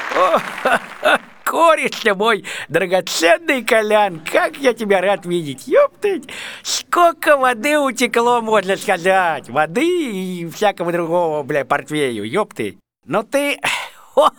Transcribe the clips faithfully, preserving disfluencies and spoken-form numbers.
О, кореш мой драгоценный Колян, как я тебя рад видеть, ёптать! Сколько воды утекло, можно сказать, воды и всякого другого, бля, портвею, ёпты. Но ты, о,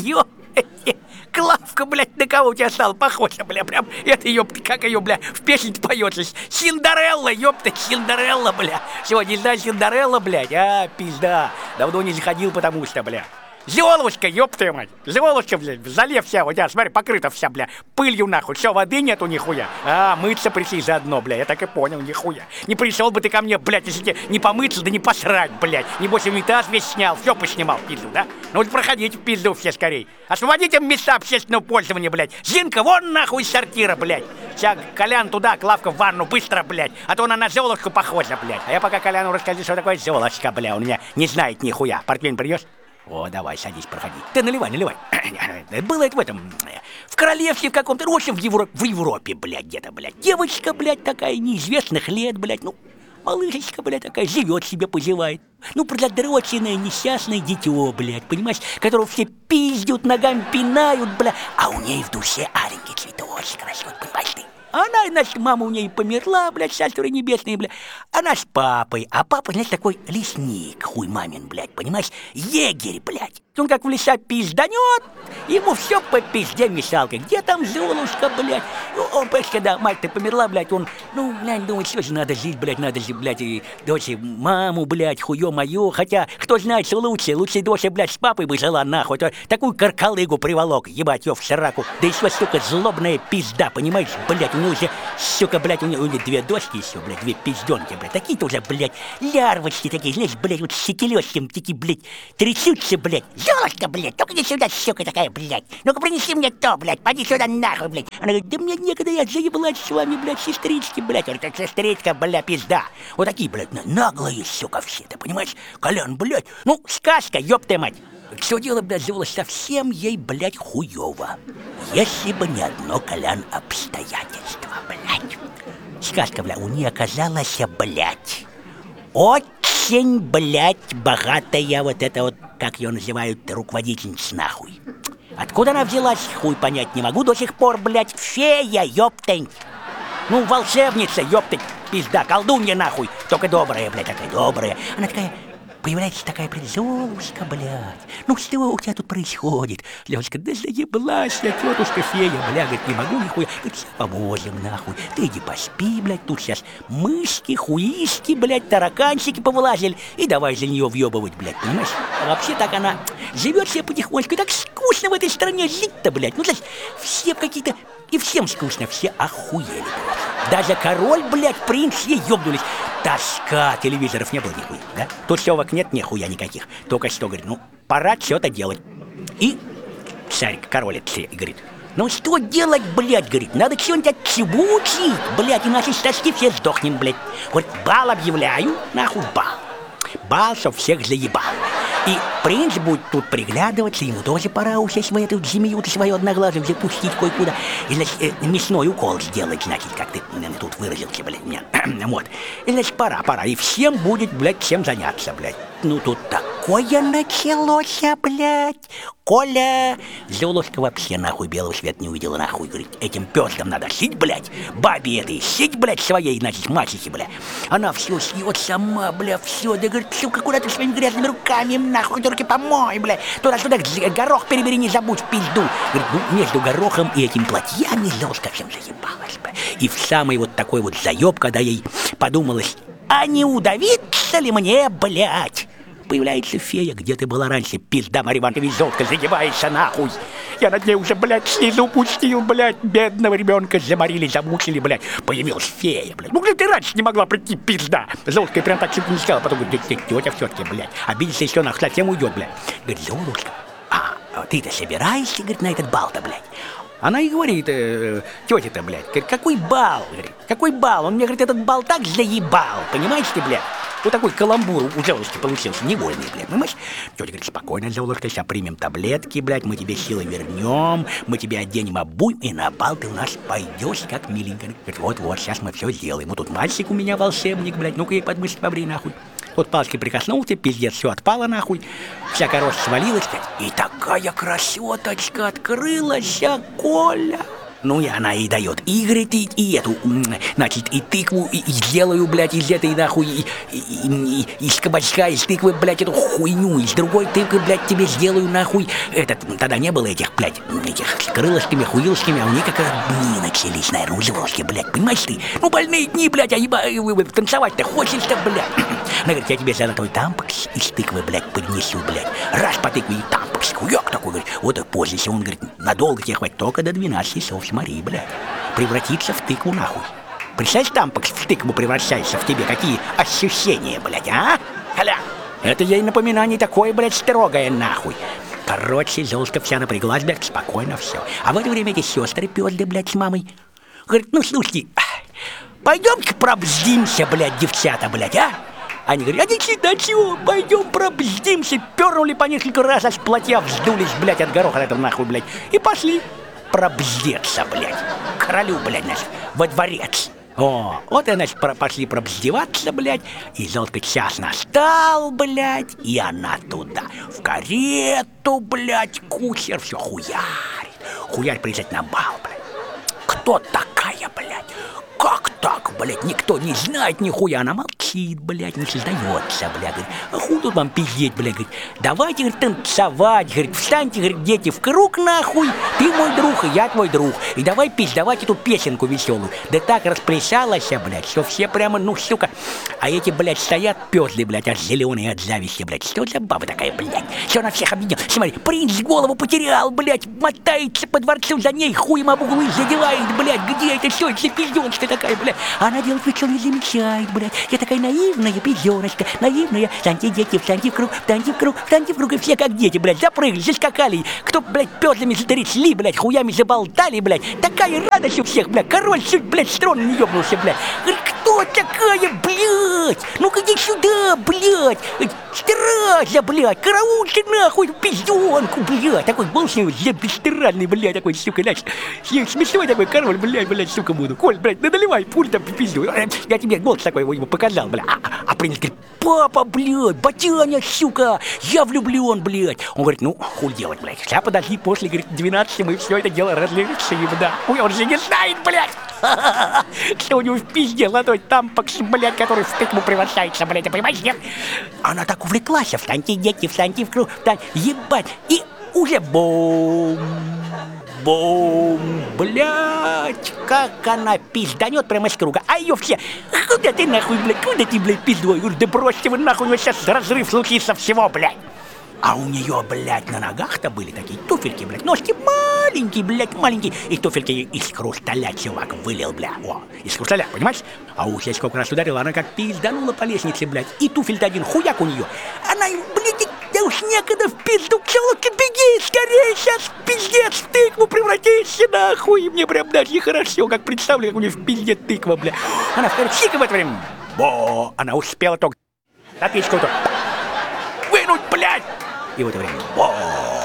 ёпты, Клавка, блядь, на кого у тебя стала похожа, бля, прям, это, ёпты, как ее, бля, в песне поется, Синдарелла, ёпты, Синдарелла, бля. Сегодня, не знаю, Синдарелла, блядь, а, пизда, давно не заходил, потому что, бля. Золушка, ёб твою мать, Золушка, блядь, в зале вся, у тебя, смотри, покрыта вся, бля, пылью нахуй, все, воды нету нихуя. А, мыться пришли заодно, бля, я так и понял, нихуя. Не пришел бы ты ко мне, блядь, если тебе не помыться, да не посрать, блядь. Небось, унитаз весь снял, все поснимал, пизду, да? Ну вот проходите в пизду все скорей. Освободите места общественного пользования, блядь. Зинка, вон нахуй из сортира, блядь. Сейчас Колян туда, Клавка в ванну, быстро, блядь. А то она на Золушку похожа, блядь. А я пока Коляну расскажу, что такое Золушка, бля, он меня не знает нихуя. Портвейн придешь? О, давай, садись, проходи. Ты наливай, наливай. Было это в этом, в королевстве в каком-то, в общем, в Европе, в Европе, блядь, где-то, блядь. Девочка, блядь, такая, неизвестных лет, блядь, ну, малышечка, блядь, такая, живет себе, поживает. Ну, продроченное, несчастное дитё, блядь, понимаешь, которого все пиздят, ногами пинают, блядь, а у ней в душе аленький цветочек растет, понимаешь ты? Она, значит, мама у ней померла, блядь, царство небесное, блядь. Она с папой, а папа, значит, такой лесник, хуй мамин, блядь, понимаешь? Егерь, блядь. Он как в леса пизданет, ему все по пизде мешалкой. Где там Золушка, блядь? Ну, он, понимаешь, когда мать-то померла, блядь, он, ну, блядь, думает, что же надо жить, блядь, надо же, блядь, и дочь, маму, блядь, хуё моё. Хотя, кто знает, что лучше, лучше дочь, блядь, с папой бы жила, нахуй. То, такую каркалыгу приволок, ебать, ё в сраку. Да еще, сука, злобная пизда, понимаешь, блядь, у него уже, сука, блядь, у него, у него две дочки еще, блядь, две пизденки, блядь. Такие-то уже, блядь, лярвочки такие, знаешь, блядь, вот с щекелёстем такие, блядь, трясутся, блядь. Золушка, блядь, только иди сюда, сука такая, блядь. Ну-ка принеси мне то, блядь, поди сюда нахуй, блядь. Она говорит, да мне некогда, я заебалась с вами, блядь, сестрички, блядь. Он как сестричка, блядь, пизда. Вот такие, блядь, наглые, сука, все, ты понимаешь? Колян, блядь, ну, сказка, ёб твою мать. Все дело, блядь, сделалось совсем ей, блядь, хуёво. Если бы не одно, Колян, обстоятельство, блядь. Сказка, блядь, у нее оказалась, блядь, очень, блядь, богатая вот эта вот, как ее называют, руководительница, нахуй. Откуда она взялась, хуй понять не могу до сих пор, блядь, фея, ёптань. Ну, волшебница, ёптать, пизда, колдунья, нахуй. Только добрая, блядь, такая добрая. Она такая, появляется такая, блядь, Золушка, блядь. Ну, что у тебя тут происходит? Золушка, да заеблась я, тетушка фея, бля, говорит, не могу нихуя. Говорит, поможем, нахуй. Ты иди поспи, блядь, тут сейчас мышки, хуиски, блядь, тараканчики повылазили. И давай за нее въебывать, блядь, понимаешь? А вообще так она живет себе потихонечку. И так скучно в этой стране жить-то, блядь. Ну, значит, все какие-то... И всем скучно, все охуели, блядь. Даже король, блядь, принц, все ёбнулись. Тоска, телевизоров не было нихуя, да? Тусевок нет нихуя никаких. Только что, говорит, ну, пора что-то делать. И царь, король, говорит, ну что делать, блядь, говорит, надо что-нибудь отчебучить, блядь, иначе с тоски все сдохнем, блядь. Вот бал объявляю, нахуй бал. Бал, чтоб всех заебал. И принц будет тут приглядываться, ему тоже пора усесть в эту змею-то свою одноглазую запустить кое-куда. И, значит, э, мясной укол сделать, значит, как ты э, тут выразился, блядь, меня. Вот. И, значит, пора, пора. И всем будет, блядь, чем заняться, блядь. Ну, тут такое началось, блядь. Коля! Золушка вообще, нахуй, белого света не увидела, нахуй. Говорит, этим пёздам надо сить, блядь. Бабе этой сить, блядь, своей, значит, мачехе, блядь. Она все съет сама, блядь, все. Да, говорит, сука, куда ты своими грязными руками, нахуй, ты руки помой, блядь. Туда-сюда, горох перебери, не забудь, в пизду. Говорит, ну, между горохом и этим платьями Золушка всем заебалась, блядь. И в самый вот такой вот заеб, когда ей подумалось, а не удавиться ли мне, блядь? Появляется фея, где ты была раньше, пизда, Марья Ивановна, везётка, загибаешься нахуй. Я над ней уже, блядь, слезу пустил, блядь, бедного ребенка заморили, замучили, блядь. Появилась фея, блядь. Ну, блядь, ты раньше не могла прийти, пизда. Золушка прям так чуть не сказала, потом говорит, тетя все-таки, блядь, обидится еще нахуй, совсем уйдет, блядь. Говорит, Золушка, а ты-то собираешься, говорит, на этот бал-то, блядь? Она и говорит, э, тетя-то, блядь, говорит, какой бал, говорит, какой бал? Он мне, говорит, этот бал так заебал, понимаешь ты, блядь? Вот такой каламбур у Золушки получился, невольный, блядь, понимаешь? Тетя говорит, спокойно, Золушка, сейчас примем таблетки, блядь, мы тебе силы вернем, мы тебе оденем обуем, и на бал ты у нас пойдешь, как миленько. Говорит, вот-вот, сейчас мы все сделаем. Вот тут мальчик у меня волшебник, блядь, ну-ка ей подмышки побри, нахуй. Вот палочкой прикоснулся, пиздец, все отпало нахуй, вся короче свалилась, и такая красоточка открылась, Коля. Ну и она и дает, и говорит, и, и эту, значит, и тыкву, и, и сделаю, блядь, из этой, нахуй, и, и, и, и из кабачка, из тыквы, блядь, эту хуйню, из другой тыквы, блядь, тебе сделаю, нахуй, этот, тогда не было этих, блядь, этих с крылышками, хуилышками, а у них как раз дни начались, наверное, у девушки, блядь, понимаешь ты? Ну, больные дни, блядь, а еба, танцевать-то хочешь-то, блядь. Она говорит, я тебе золотой тампокс из тыквы, блядь, поднесу, блядь, раз по тыкве и тампокс, хуёк такой, говорит, вот и пользуйся, он говорит, надолго тебе хватит, только до двенадцати часов, смотри, блядь, превратиться в тыкву, нахуй. Представь, тампокс в тыкву превращается в тебе, какие ощущения, блядь, а? Халя, это ей напоминание такое, блядь, строгое, нахуй. Короче, Золушка вся напряглась, блядь, спокойно все. А в это время эти сестры пёзды, блядь, с мамой. Говорит, ну, слушайте, пойдём-ка пробздимся, блядь, девчата, блядь, а? Они говорят, а ничего, чего, пойдем пробздимся. Пернули по несколько раз, аж платья вздулись, блядь, от гороха этого нахуй, блядь. И пошли пробздеться, блядь, королю, блядь, значит, во дворец. О, вот и, значит, пошли пробздеваться, блядь. И Золотка час настал, блядь, и она туда, в карету, блядь, кучер, все хуярит. Хуярь приезжать на бал, блядь. Кто такая, блядь? Как так, блядь, никто не знает нихуя, она молчит, блядь, не создается, блядь, говорит, а хуй тут вам пиздеть, блядь, говорит, давайте, говорит, танцевать, говорит, встаньте, говорит, дети, в круг, нахуй, ты мой друг, и я твой друг, и давай петь, давайте эту песенку веселую, да так расплясалась, блядь, что все прямо, ну, сука, а эти, блядь, стоят пёзли, блядь, аж зеленые от зависти, блядь, что за баба такая, блядь, все на всех объединил, смотри, принц голову потерял, блядь, мотается по дворцу за ней, хуем об углы задевает, блядь, где это все, это пиздёночка такая, блядь, она делать ничего не замечает, блядь. Я такая наивная пиздёночка, наивная. Встаньте, дети, встаньте в круг, встаньте в круг, встаньте в круг, и все как дети, блядь, запрыгали, заскакали. Кто, блядь, пёзлями затрясли, блядь, хуями заболтали, блядь. Такая радость у всех, блядь. Король чуть, блядь, с трона не ёбнулся, блядь. Говорит, кто такая, блядь? Ну-ка иди сюда, блядь. Стража, блядь, караульте нахуй, пиздёнку, блядь. Такой был с ним бесстыранный, блядь, такой, сука, значит. Смешной такой король, блядь, блядь, сука, буду. Коль, блядь, да наливай, пуль там пизду. Я тебе голос такой ему показал, блядь. А, а принц говорит, папа, блядь, батяня, сука, я влюблен, блядь. Он говорит, ну, хуй делать, блядь. Сейчас подожди, после, говорит, двенадцати мы все это дело разрешим, да. Ой, он же не знает, блядь, что у него в пизде золотой тампокс, блядь, который в тыкву превращается, блядь, ты понимаешь, нет? Она так увлеклась, встаньте, дети, встаньте в круг, встань, ебать, и уже бум. Бум, блядь, как она пизданет прямо с круга. А ее все, куда ты нахуй, блядь, куда ты, блядь, пиздой? Говорю, да бросьте вы нахуй, у него сейчас разрыв случится всего, блядь. А у нее, блядь, на ногах-то были такие туфельки, блядь, ножки маленькие, блядь, маленькие. И туфельки из хрусталя чувак вылил, блядь, о, из хрусталя, понимаешь? А ухо сколько раз ударила, она как пизданула по лестнице, блядь. И туфель-то один хуяк у нее. Она, блядь, да уж некогда в пизду, челка, беги, скорее, сейчас пиздец в тыкву превратишься, нахуй. И мне прям даже нехорошо, как представлю, как у нее в пизде тыква, блядь. Она в короче в это время, бо, она успела только отпечку-то вынуть, блядь. И в это время, о,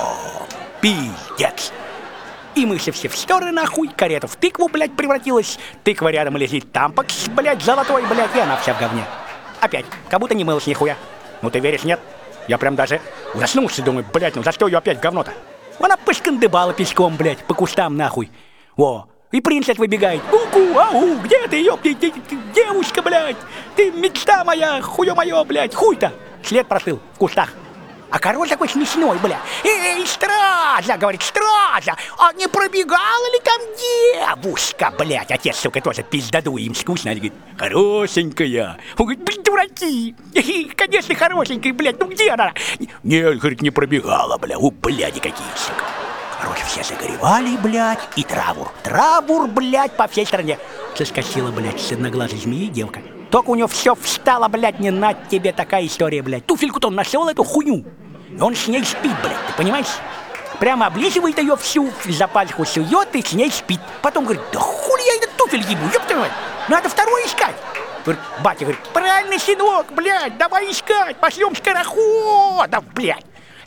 пиздец. И мы все все в стороны, нахуй, карета в тыкву, блядь, превратилась. Тыква рядом лежит, тампокс, блядь, золотой, блядь, и она вся в говне. Опять, как будто не мылась нихуя. Ну ты веришь, нет? Я прям даже ужаснулся, думаю, блядь, ну за что ее опять в говно-то? Она пошкандыбала пешком, блядь, по кустам, нахуй. Во, и принц выбегает. Ку-ку, ау, где ты, ёпты, девушка, блядь? Ты мечта моя, хуё моё, блядь, хуй-то. След простыл в кустах. А король такой смешной, бля. Эй, стража, говорит, стража, а не пробегала ли там девушка, блядь? Отец, сука, тоже пиздоду, им скучно. Они говорят, хорошенькая. Он говорит, блядь, дураки. Конечно, хорошенькая, блядь, ну где она? Нет, говорит, не пробегала, бля, у, бляди какие, сука. Короче, все загоревали, блядь, и траур. Траур, блядь, по всей стране. Соскочила, блядь, с одноглазой змеи девка. Только у него все встало, блядь, не на тебе такая история, блядь. Туфельку-то он нашел эту хуйню. И он с ней спит, блядь, ты понимаешь? Прямо облизывает ее всю, за пальчику сует и с ней спит. Потом говорит, да хули я этот туфель ебу, ёб твою мать, надо второй искать. Говорит, батя говорит, правильно, сынок, блядь, давай искать, пошлем скороходов, блядь.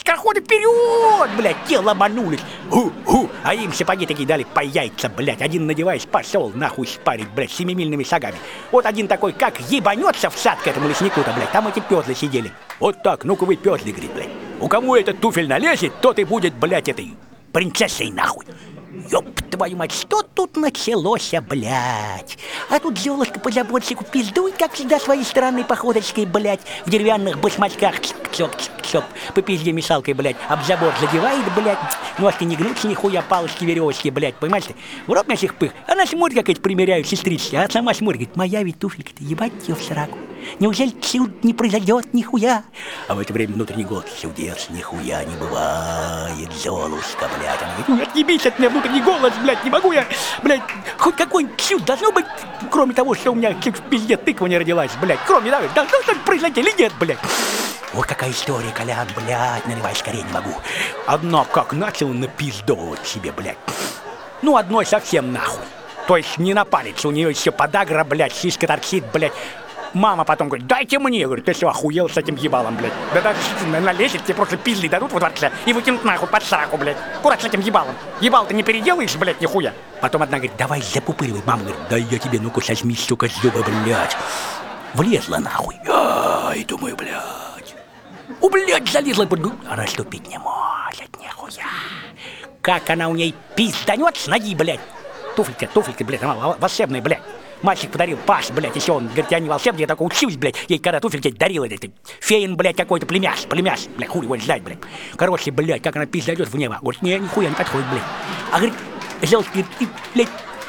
скороходы вперед, блядь, те ломанулись. Ху-ху, а им сапоги такие дали по яйца, блядь. Один, надеваясь, пошел нахуй спарить, блядь, семимильными шагами. Вот один такой, как ебанется в сад к этому леснику-то, блядь, там эти пёзлы сидели. Вот так, ну-ка вы пёзлы, говорит, блядь. У кому этот туфель налезет, тот и будет, блядь, этой принцессой нахуй. Ёб твою мать, что тут началось, блядь? А тут Золушка по заборчику пиздует, как всегда, своей странной походочкой, блядь, в деревянных башмачках, чок-чок-чок, по пизде мешалкой, блядь, об забор задевает, блядь, ножки не гнутся, нихуя, палочки, веревочки, блядь, понимаешь ты? В рот на всех пых. Она смотрит, как эти примеряют сестрички, а сама смотрит, говорит, моя ведь туфелька-то, ебать ее в сраку. Неужели чуд не произойдет, нихуя? А в это время внутренний голос, чудес нихуя не бывает, Золушка, блядь. Она говорит, ну отъебись от меня, внутренний голос, блядь, не могу я, блядь, хоть какой-нибудь чуд должно быть, кроме того, что у меня в пизде тыква не родилась, блядь, кроме того, должно что-то произойти или нет, блядь. Вот какая история, Колян, блядь, наливай скорее не могу. Одно как начал напиздовывать себе, блядь. Ну, одной совсем нахуй. То есть не на палец, у нее еще подагра, блядь, сиська торчит, блядь. Мама потом говорит, дайте мне, говорит, ты что, охуел с этим ебалом, блядь? Да даже налезет, тебе просто пизды дадут во дворце и выкинут нахуй под сраку, блядь. Куда с этим ебалом? Ебал ты не переделаешь, блядь, нихуя. Потом одна говорит, давай запупыривай. Мама говорит, да я тебе, ну-ка, сожми, сука, зубы, блядь. Влезла нахуй. Ай, думаю, блядь. У, блядь, залезла под губу. Расступить не может, нихуя. Как она у ней пизданет с ноги, блядь. Туфелька, туфелька, блядь, она волшебная, блядь. Мальчик подарил, Паш, блядь, еще он, говорит, я не волшебник, я только учусь, блядь. Ей когда туфельки дарил, этот феин, блядь, какой-то племяш, племяш, блядь, хуй его знать, блядь. Короче, блядь, как она пиздает в небо. Говорит, не, нихуя не подходит, блядь. А говорит, Золушка, говорит, ты, блядь,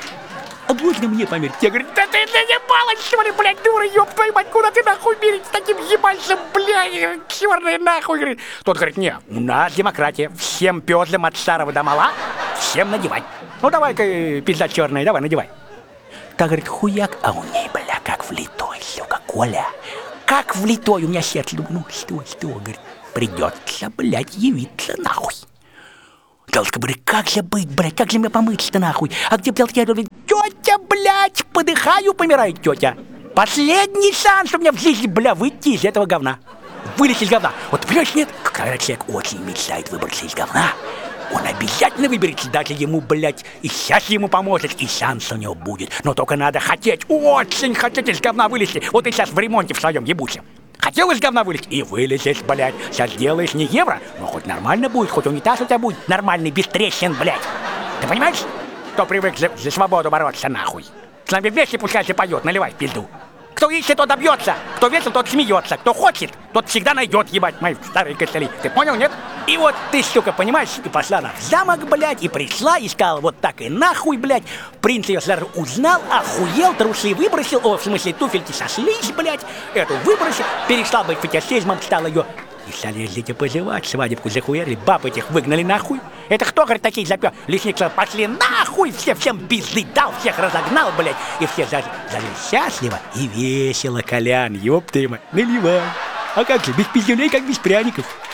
а можно мне померить? Я говорю, да ты заебалась, что ли, блядь, дура, ёб твою мать, куда ты нахуй мерить с таким ебальцем, блядь, черный нахуй, говорит. Тот говорит, не, у нас демократия, всем пёзлям от старого до мала, всем надевай. Ну давай-ка, пизда черная, давай, надевай. Так, говорит, хуяк, а у ней, бля, как влитой, сука, Коля. Как влитой, у меня сердце, думаю, ну что, что, говорит, придется, блядь, явиться нахуй. Золушка говорит, как же быть, блядь, как же мне помыться-то нахуй? А где, блядь, я говорю, тетя, блядь, подыхаю, помирает тетя. Последний шанс у меня в жизни, бля, выйти из этого говна. Вылезти из говна. Вот, понимаешь, нет? Когда человек очень мечтает выбраться из говна, он обязательно выберется, даже ему, блядь, и сейчас ему поможет, и шанс у него будет. Но только надо хотеть, очень хотеть из говна вылезти. Вот ты сейчас в ремонте в своем ебучем. Хотел из говна вылезть и вылезешь, блядь. Сейчас делаешь не евро, но хоть нормально будет, хоть унитаз у тебя будет нормальный, без трещин, блядь. Ты понимаешь? Кто привык за, за свободу бороться, нахуй. С нами вместе пускай поет, наливай в пизду. Кто ищет, тот добьется. Кто весел, тот смеется. Кто хочет, тот всегда найдет, ебать, мои старые костыли. Ты понял, нет? И вот ты, сука, понимаешь, и пошла она в замок, блядь, и пришла, и сказала вот так и нахуй, блядь. Принц ее сразу узнал, охуел, трусы выбросил, о, в смысле, туфельки сошлись, блядь. Эту выбросил, перестал быть фетишизмом, стал ее... И стали эти позевать, свадебку захуярили, баб этих выгнали нахуй. Это кто, говорит, такие запер? Лесник сказал, пошли нахуй, все, всем пизды дал, всех разогнал, блядь. И все зажили счастливо и весело, Колян, ёб ты мать, наливай. А как же, без пиздюлей, как без пряников.